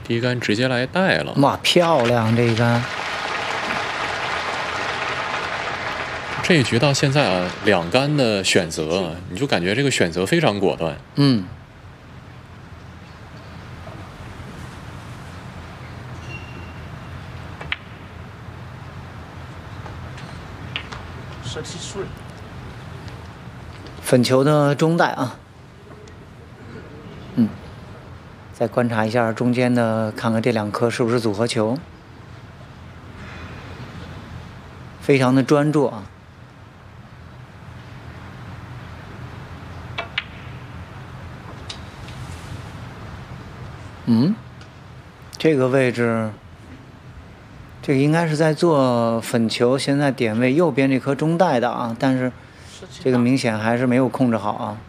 第一杆直接来带了。 哇，漂亮这一杆！ 这一局到现在啊，2杆的选择，你就感觉这个选择非常果断。 嗯。粉球的中带啊。再观察一下中间的，看看这2颗是不是组合球，非常的专注啊。这个位置，这个应该是在做粉球，现在点位右边这颗中带的啊，但是这个明显还是没有控制好啊。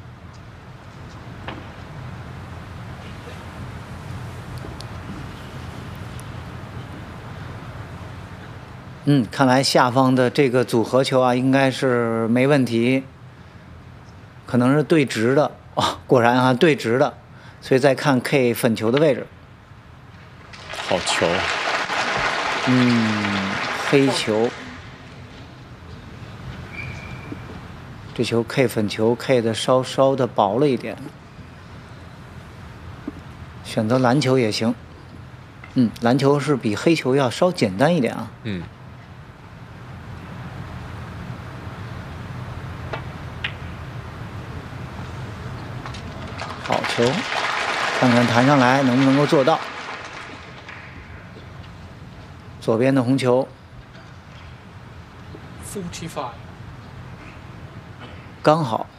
看来下方的这个组合球啊，应该是没问题，可能是对直的果然啊，对直的，所以再看 K 粉球的位置。 好球。 黑球，这球 K 粉球 K 的稍稍的薄了一点，选择蓝球也行。蓝球是比黑球要稍简单一点啊。好球，看看弹上来能不能够做到。左边的红球 45， 刚好